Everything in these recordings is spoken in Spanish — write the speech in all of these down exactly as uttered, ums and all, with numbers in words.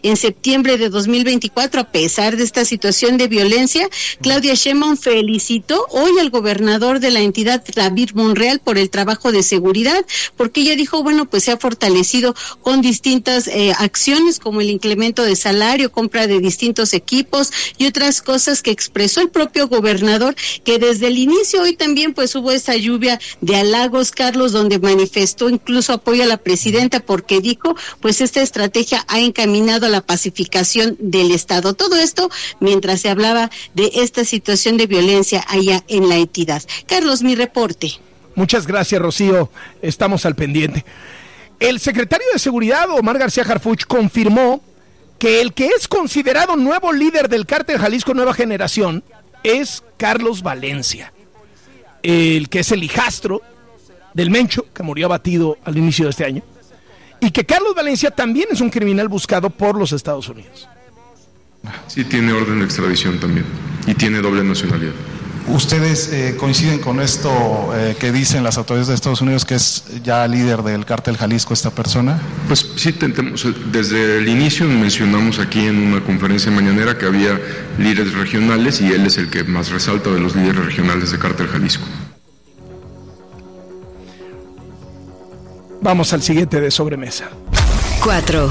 en septiembre de dos mil veinticuatro. A pesar de esta situación de violencia, Claudia Sheinbaum felicitó hoy al gobernador de la entidad, David Monreal, por el trabajo de seguridad, porque ella dijo, bueno, pues se ha fortalecido con distintas eh, acciones como el incremento de salario, compra de distintos equipos y otras cosas que expresó el propio gobernador, que desde el inicio hoy también pues hubo esa lluvia de halagos, Carlos, donde manifestó incluso apoyo a la presidenta porque dijo, pues esta estrategia ha encaminado a la pacificación del Estado. Todo esto mientras se hablaba de esta situación de violencia allá en la entidad. Carlos, mi reporte. Muchas gracias, Rocío. Estamos al pendiente. El secretario de Seguridad, Omar García Harfuch, confirmó que el que es considerado nuevo líder del Cártel Jalisco Nueva Generación es Carlos Valencia, el que es el hijastro del Mencho, que murió abatido al inicio de este año, y que Carlos Valencia también es un criminal buscado por los Estados Unidos. Sí, tiene orden de extradición también, y tiene doble nacionalidad. ¿Ustedes eh, coinciden con esto eh, que dicen las autoridades de Estados Unidos, que es ya líder del Cártel Jalisco esta persona? Pues sí, tentemos, desde el inicio mencionamos aquí en una conferencia mañanera que había líderes regionales y él es el que más resalta de los líderes regionales de Cártel Jalisco. Vamos al siguiente de sobremesa. Cuatro.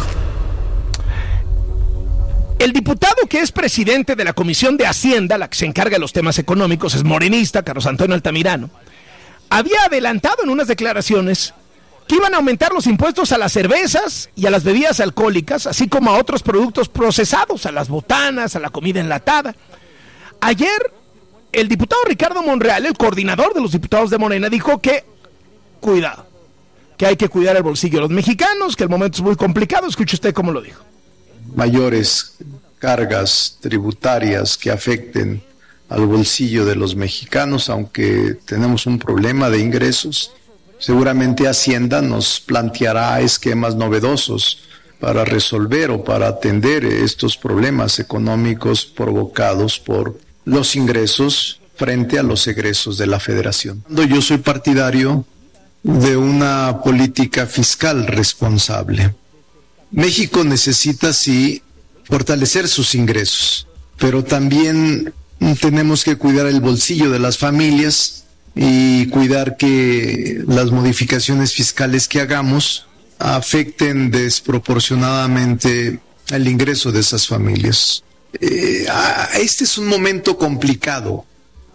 El diputado que es presidente de la Comisión de Hacienda, la que se encarga de los temas económicos, es morenista, Carlos Antonio Altamirano, había adelantado en unas declaraciones que iban a aumentar los impuestos a las cervezas y a las bebidas alcohólicas, así como a otros productos procesados, a las botanas, a la comida enlatada. Ayer, el diputado Ricardo Monreal, el coordinador de los diputados de Morena, dijo que, cuidado, que hay que cuidar el bolsillo de los mexicanos, que el momento es muy complicado. Escuche usted cómo lo dijo. Mayores cargas tributarias que afecten al bolsillo de los mexicanos, aunque tenemos un problema de ingresos, seguramente Hacienda nos planteará esquemas novedosos para resolver o para atender estos problemas económicos provocados por los ingresos frente a los egresos de la Federación. Yo soy partidario de una política fiscal responsable. México necesita, sí, fortalecer sus ingresos, pero también tenemos que cuidar el bolsillo de las familias y cuidar que las modificaciones fiscales que hagamos afecten desproporcionadamente el ingreso de esas familias. Eh, este es un momento complicado.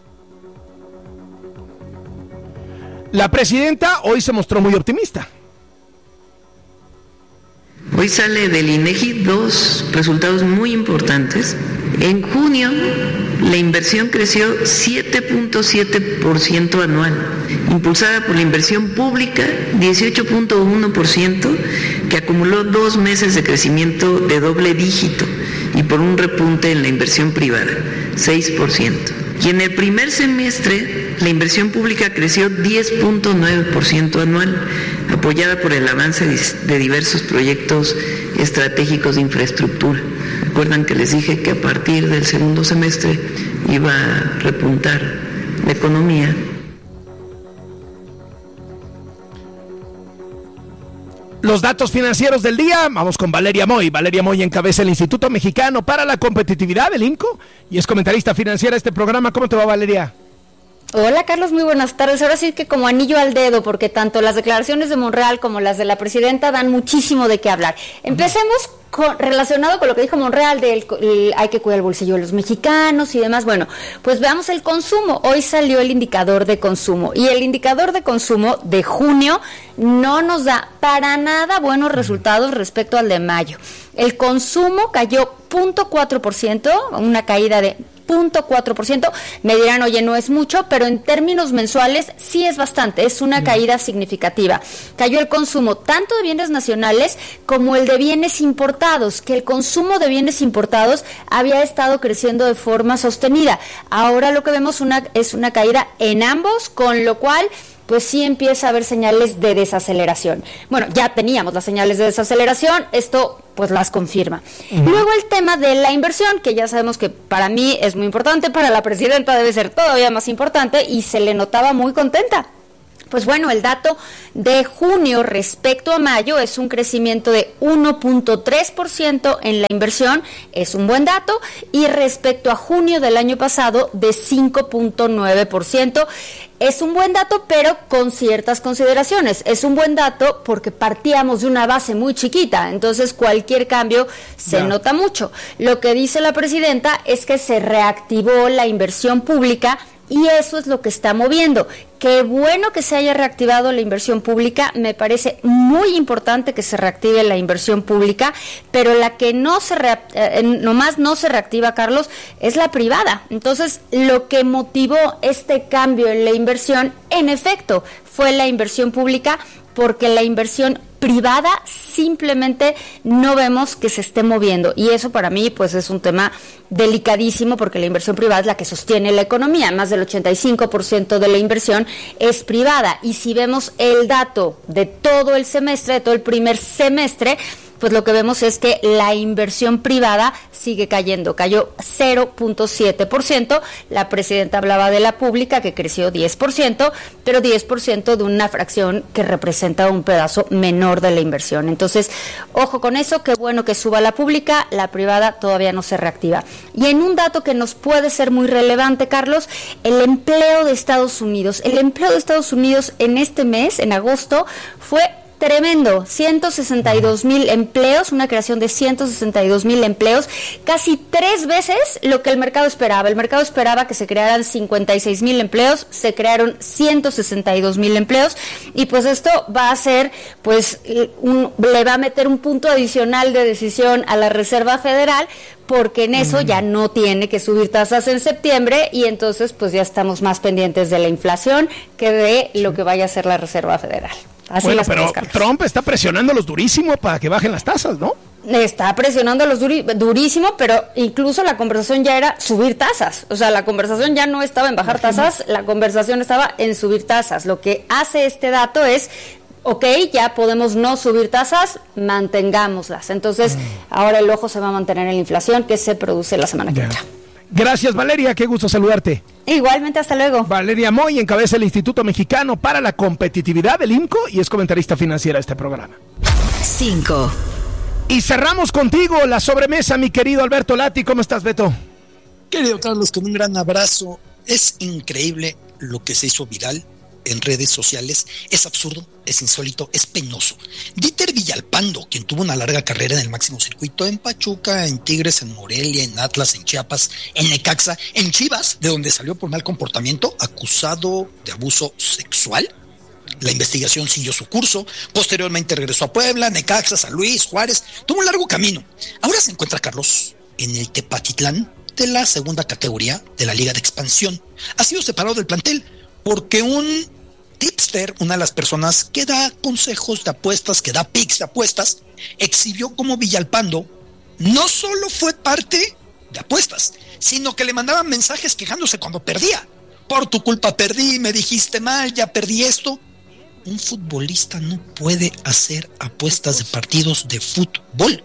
La presidenta hoy se mostró muy optimista. Hoy sale del INEGI dos resultados muy importantes. En junio, la inversión creció siete punto siete por ciento anual, impulsada por la inversión pública, dieciocho punto uno por ciento, que acumuló dos meses de crecimiento de doble dígito, y por un repunte en la inversión privada, seis por ciento. Y en el primer semestre, la inversión pública creció diez punto nueve por ciento anual, apoyada por el avance de diversos proyectos estratégicos de infraestructura. Recuerdan que les dije que a partir del segundo semestre iba a repuntar la economía. Los datos financieros del día, vamos con Valeria Moy. Valeria Moy encabeza el Instituto Mexicano para la Competitividad, el INCO, y es comentarista financiera de este programa. ¿Cómo te va, Valeria? Hola, Carlos, muy buenas tardes. Ahora sí que como anillo al dedo, porque tanto las declaraciones de Monreal como las de la presidenta dan muchísimo de qué hablar. Empecemos con, relacionado con lo que dijo Monreal, de el, el, hay que cuidar el bolsillo de los mexicanos y demás. Bueno, pues veamos el consumo. Hoy salió el indicador de consumo, y el indicador de consumo de junio no nos da para nada buenos resultados respecto al de mayo. El consumo cayó cero punto cuatro por ciento, una caída de cero punto cuatro por ciento. Me dirán, oye, no es mucho, pero en términos mensuales sí es bastante, es una caída significativa. Cayó el consumo tanto de bienes nacionales como el de bienes importados, que el consumo de bienes importados había estado creciendo de forma sostenida. Ahora lo que vemos una, es una caída en ambos, con lo cual pues sí empieza a haber señales de desaceleración. Bueno, ya teníamos las señales de desaceleración, esto pues las confirma. Uh-huh. Luego el tema de la inversión, que ya sabemos que para mí es muy importante, para la presidenta debe ser todavía más importante, y se le notaba muy contenta. Pues bueno, el dato de junio respecto a mayo es un crecimiento de uno punto tres por ciento en la inversión, es un buen dato, y respecto a junio del año pasado de cinco punto nueve por ciento. Es un buen dato, pero con ciertas consideraciones. Es un buen dato porque partíamos de una base muy chiquita, entonces cualquier cambio se yeah. nota mucho. Lo que dice la presidenta es que se reactivó la inversión pública y eso es lo que está moviendo. Qué bueno que se haya reactivado la inversión pública, me parece muy importante que se reactive la inversión pública, pero la que no se rea- eh, nomás no se reactiva, Carlos, es la privada. Entonces, lo que motivó este cambio en la inversión, en efecto, fue la inversión pública, porque la inversión privada simplemente no vemos que se esté moviendo, y eso para mí pues es un tema delicadísimo, porque la inversión privada es la que sostiene la economía. Más del ochenta y cinco por ciento de la inversión es privada, y si vemos el dato de todo el semestre, de todo el primer semestre, pues lo que vemos es que la inversión privada sigue cayendo, cayó cero punto siete por ciento, la presidenta hablaba de la pública que creció diez por ciento, pero diez por ciento de una fracción que representa un pedazo menor de la inversión. Entonces, ojo con eso, qué bueno que suba la pública, la privada todavía no se reactiva. Y en un dato que nos puede ser muy relevante, Carlos, el empleo de Estados Unidos. El empleo de Estados Unidos en este mes, en agosto, fue tremendo, ciento sesenta y dos mil empleos, una creación de ciento sesenta y dos mil empleos, casi tres veces lo que el mercado esperaba. El mercado esperaba que se crearan cincuenta y seis mil empleos, se crearon ciento sesenta y dos mil empleos, y pues esto va a ser, pues, un, le va a meter un punto adicional de decisión a la Reserva Federal, porque en eso ya no tiene que subir tasas en septiembre, y entonces pues ya estamos más pendientes de la inflación que de lo que vaya a hacer la Reserva Federal. Así bueno, pero Trump está presionándolos durísimo para que bajen las tasas, ¿no? Está presionándolos duri- durísimo, pero incluso la conversación ya era subir tasas. O sea, la conversación ya no estaba en bajar tasas, la conversación estaba en subir tasas. Lo que hace este dato es, ok, ya podemos no subir tasas, mantengámoslas. Entonces, mm. ahora el ojo se va a mantener en la inflación que se produce la semana que entra. Gracias, Valeria, qué gusto saludarte. Igualmente, hasta luego. Valeria Moy encabeza el Instituto Mexicano para la Competitividad, el I M C O, y es comentarista financiera de este programa. cinco. Y cerramos contigo la sobremesa, mi querido Alberto Lati. ¿Cómo estás, Beto? Querido Carlos, con un gran abrazo. Es increíble lo que se hizo viral en redes sociales. Es absurdo, es insólito, es penoso. Dieter Villalpando, quien tuvo una larga carrera en el máximo circuito, en Pachuca, en Tigres, en Morelia, en Atlas, en Chiapas, en Necaxa, en Chivas, de donde salió por mal comportamiento, acusado de abuso sexual. La investigación siguió su curso, posteriormente regresó a Puebla, Necaxa, San Luis, Juárez, tuvo un largo camino. Ahora se encuentra, Carlos, en el Tepatitlán de la segunda categoría de la Liga de Expansión. Ha sido separado del plantel porque un tipster, una de las personas que da consejos de apuestas, que da picks de apuestas, exhibió como Villalpando no solo fue parte de apuestas, sino que le mandaban mensajes quejándose cuando perdía. Por tu culpa perdí, me dijiste mal, ya perdí esto. Un futbolista no puede hacer apuestas de partidos de fútbol.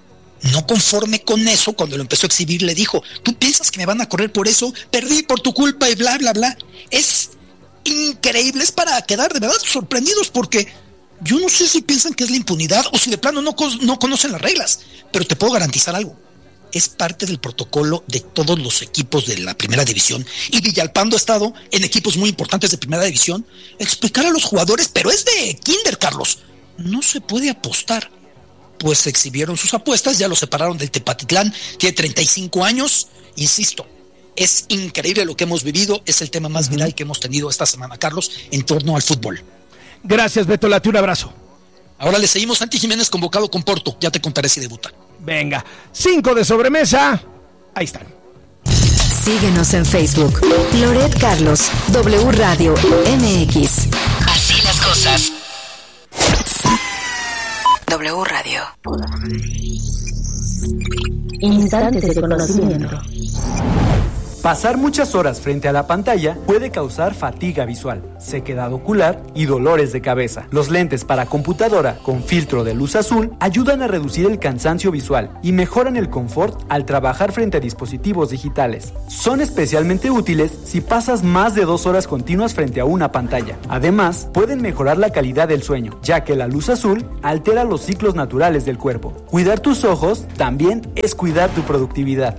No conforme con eso, cuando lo empezó a exhibir, le dijo, ¿tú piensas que me van a correr por eso? Perdí por tu culpa y bla, bla, bla. Es increíble, es para quedar de verdad sorprendidos, porque yo no sé si piensan que es la impunidad o si de plano no, no conocen las reglas, pero te puedo garantizar algo. Es parte del protocolo de todos los equipos de la primera división, y Villalpando ha estado en equipos muy importantes de primera división, explicar a los jugadores, pero es de kinder, Carlos, no se puede apostar. Pues exhibieron sus apuestas, ya lo separaron del Tepatitlán, tiene treinta y cinco años, insisto, es increíble lo que hemos vivido, es el tema más viral que hemos tenido esta semana, Carlos, en torno al fútbol. Gracias, Beto Lati, un abrazo. Ahora le seguimos. Santi Jiménez convocado con Porto, ya te contaré si debuta. Venga, cinco de sobremesa, ahí están. Síguenos en Facebook, Loret Carlos, W Radio M X. Así las cosas. W Radio. Instantes de conocimiento. Pasar muchas horas frente a la pantalla puede causar fatiga visual, sequedad ocular y dolores de cabeza. Los lentes para computadora con filtro de luz azul ayudan a reducir el cansancio visual y mejoran el confort al trabajar frente a dispositivos digitales. Son especialmente útiles si pasas más de dos horas continuas frente a una pantalla. Además, pueden mejorar la calidad del sueño, ya que la luz azul altera los ciclos naturales del cuerpo. Cuidar tus ojos también es cuidar tu productividad.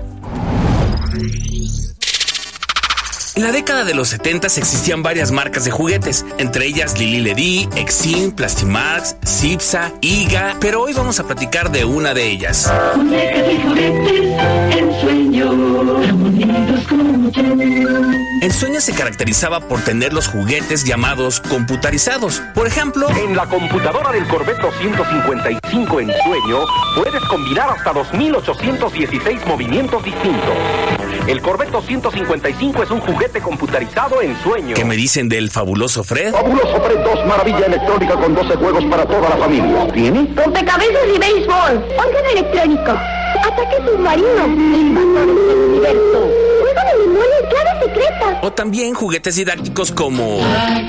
En la década de los setentas existían varias marcas de juguetes, entre ellas Lili Ledy, Exim, Plastimax, Cipsa, Iga, pero hoy vamos a platicar de una de ellas. Muñecas y juguetes, Ensueño, tan bonitos como yo. Ensueño se caracterizaba por tener los juguetes llamados computarizados. Por ejemplo, en la computadora del Corvette doscientos cincuenta y cinco Ensueño puedes combinar hasta dos mil ochocientos dieciséis movimientos distintos. El Corvette doscientos cincuenta y cinco es un juguete computarizado Ensueño. ¿Qué me dicen del fabuloso Fred? Fabuloso Fred dos, maravilla electrónica con doce juegos para toda la familia. ¿Tiene? Rompecabezas y béisbol. Órgano electrónico. Ataque submarino. Invasores del universo. Juego de limón y claves secretas. O también juguetes didácticos como...